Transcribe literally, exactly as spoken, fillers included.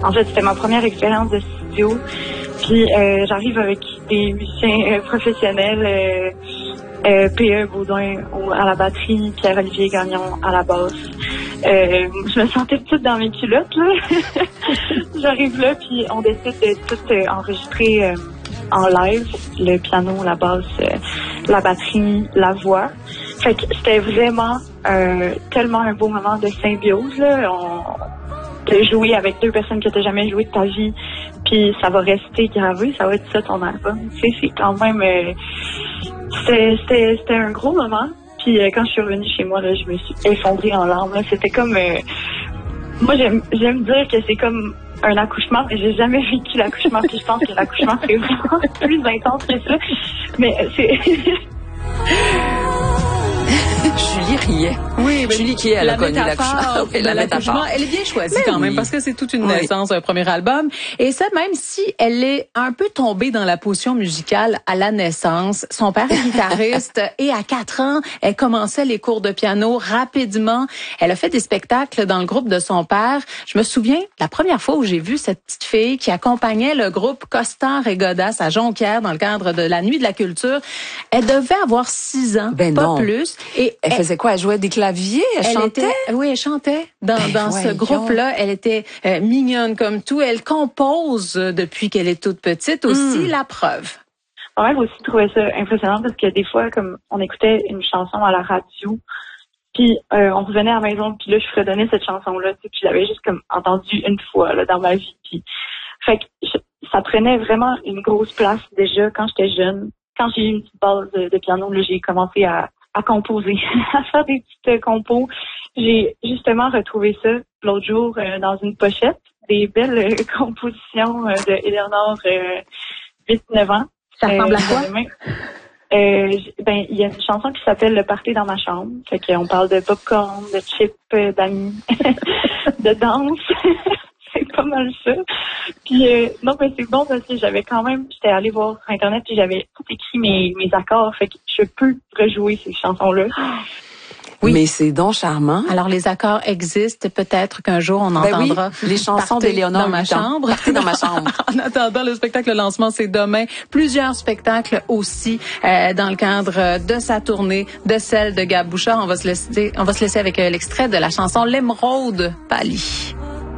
En fait, c'était ma première expérience de studio. Puis euh, j'arrive avec des musiciens euh, professionnels, euh, euh, P E Baudouin à la batterie, Pierre-Olivier Gagnon à la basse. Euh, je me sentais toute dans mes culottes, là. J'arrive là, puis on décide de tout euh, enregistrer euh, en live, le piano, la basse, euh, la batterie, la voix. Fait que c'était vraiment euh, tellement un beau moment de symbiose, là. On, de jouer avec deux personnes que tu n'as jamais joué de ta vie, puis ça va rester gravé, ça va être ça ton album. Tu sais, c'est quand même... Euh, c'était, c'était, c'était un gros moment. Puis euh, quand je suis revenue chez moi, là, je me suis effondrée en larmes. Là. C'était comme... Euh, moi, j'aime, j'aime dire que c'est comme un accouchement, mais j'ai jamais vécu l'accouchement. Puis je pense que l'accouchement, c'est vraiment plus intense que ça. Mais euh, c'est... Julie riait. Oui, mais Julie qui elle a connu l'accouchement. Oui, la l'accouchement, elle est bien choisie mais quand oui. même parce que c'est toute une naissance, oui. un premier album. Et ça, même si elle est un peu tombée dans la position musicale à la naissance, son père est guitariste et à quatre ans, elle commençait les cours de piano rapidement. Elle a fait des spectacles dans le groupe de son père. Je me souviens, la première fois où j'ai vu cette petite fille qui accompagnait le groupe Costard et Godas à Jonquière dans le cadre de la Nuit de la Culture, elle devait avoir six ans, ben pas non. plus. Et elle, elle faisait quoi? Elle jouait des claviers? Elle, elle chantait? Était, oui, elle chantait. Dans, ben, dans ce groupe-là, elle était euh, mignonne comme tout. Elle compose euh, depuis qu'elle est toute petite aussi, mm. la preuve. Ouais, j'ai aussi trouvé ça impressionnant parce que des fois, comme on écoutait une chanson à la radio, puis euh, on revenait à la maison, puis là, je fredonnais cette chanson-là, puis je l'avais juste comme entendue une fois là dans ma vie. Puis, fait que je, ça prenait vraiment une grosse place déjà quand j'étais jeune. Quand j'ai eu une petite base de, de piano, là, j'ai commencé à à composer, à faire des petites compos. J'ai justement retrouvé ça l'autre jour euh, dans une pochette, des belles euh, compositions euh, de Eleanor, euh, huit neuf ans. Ça ressemble euh, à quoi? Euh, ben, il y a une chanson qui s'appelle Le party dans ma chambre. Fait qu'on parle de popcorn, de chips, euh, d'amis, de danse. C'est pas mal ça. Puis euh, non, mais c'est bon parce que j'avais quand même, j'étais allée voir sur Internet puis j'avais tout écrit mes, mes accords. Fait que je peux rejouer ces chansons-là. Oui. Mais c'est donc charmant. Alors, les accords existent. Peut-être qu'un jour, on ben entendra oui, les chansons d'Éléonore dans ma chambre. Partez dans ma chambre. En attendant, le spectacle lancement, c'est demain. Plusieurs spectacles aussi euh, dans le cadre de sa tournée, de celle de Gab Bouchard. On va se laisser, on va se laisser avec euh, l'extrait de la chanson L'Émeraude Pâlie.